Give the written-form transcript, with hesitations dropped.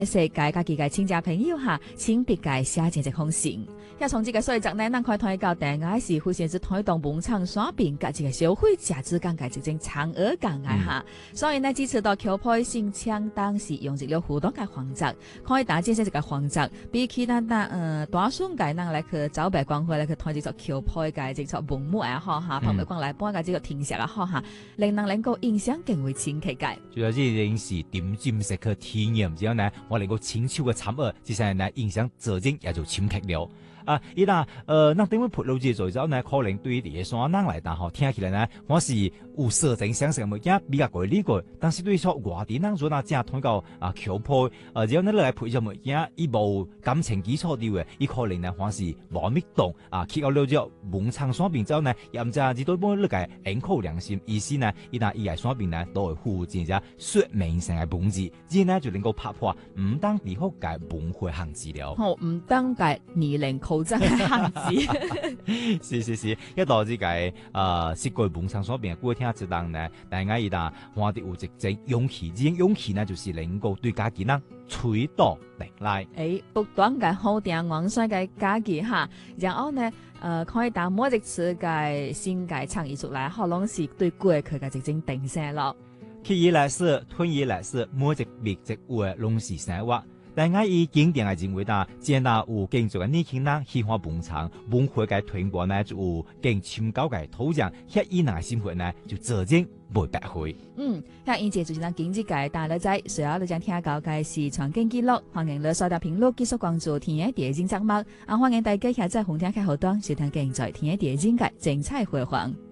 世界各地嘅親戚朋友哈，請別解寫進一封信。要從這個所以呢，咱可以睇到大家是互相之推動文創產品嘅這個消費者之間嘅這種產額講嘅哈。所以呢，支持到僑配性相當是用這個互動嘅方式，可以打建設這個方式，比其他大眾嘅人來去招白光會來去推這個僑配嘅這個文物也好哈，旁邊講來搬嘅這個停下也好哈，令人能夠印象更為深刻嘅。 主要呢件事點進食去體驗之後呢，我能夠清楚嘅產額，接下來呢印象自然也就深刻了。伊那那點樣鋪路子做之後呢，可能對於啲山人來講，聽起來呢，我是有色整相成物件比較貴呢個，但是對於說外地人做那正推到僑配，只要你來配咗物件，伊無感情基礎啲嘅，伊可能呢還是冇乜懂去到了之後文創產品之後呢，又唔知只對幫你個應口良心意思呢，伊那伊個產品呢都會附薦隻說明性嘅本質，之呢就能夠拍破唔當地方嘅文化限制了。 唔當嘅年齡口罩嘅限制。 是，一到這個設計文創產品嘅過聽之當呢，大家伊那我哋有一種勇氣，呢種勇氣呢就是能夠對家己人吹到定來。 不斷嘅好定昂帥嘅家己哈，然後呢，可以打每一次嘅新嘅創意出來，可能是對過去嘅一種定性咯。 刻意來說，吞意來說，每一筆一畫攏是生活。但我以經典嘅認為啦，既然有建築嘅年輕人喜歡文創文化嘅推廣呢，就有更深厚嘅土壤，遐以人嘅生活呢就自然袂白費。 遐以前就是咱經濟界大家知，隨後你將聽到嘅是傳經記錄，歡迎你收聽評論，繼續關注天野電影節目，歡迎大家下載紅天開後端收聽更在天野電影嘅精彩回放。